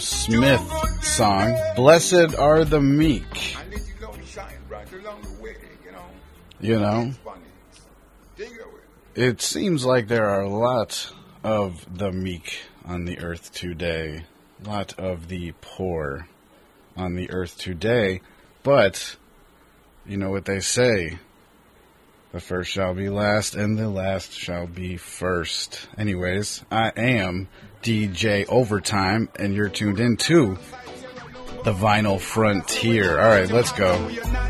Smith song, Blessed Are the Meek. You know, it seems like there are a lot of the meek on the earth today, a lot of the poor on the earth today, but you know what they say, the first shall be last and the last shall be first. Anyways, I am DJ Overtime, and you're tuned into the Vinyl Frontier. All right, let's go.